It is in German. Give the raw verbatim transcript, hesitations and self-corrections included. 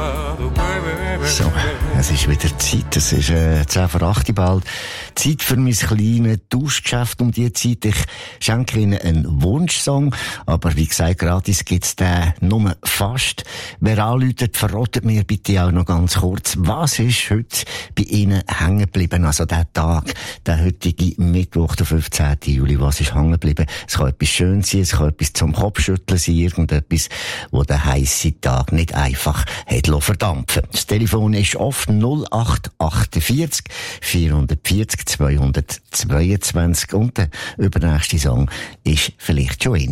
So, es ist wieder Zeit. Es ist äh, zehn vor acht bald. Zeit für mein kleines Tauschgeschäft um die Zeit. Ich schenke Ihnen einen Wunschsong, aber wie gesagt, gratis gibt's den nur fast. Wer anruft, verratet mir bitte auch noch ganz kurz, was ist heute bei Ihnen hängen geblieben? Also der Tag, der heutige Mittwoch, der fünfzehnten Juli, was ist hängen geblieben? Es kann etwas Schönes sein, es kann etwas zum Kopfschütteln sein, irgendetwas, wo der heisse Tag nicht einfach hat verdampfen. Das Telefon ist oft null acht achtundvierzig vierhundertvierzig zweihundertzweiundzwanzig und der übernächste Song ist vielleicht schon rein.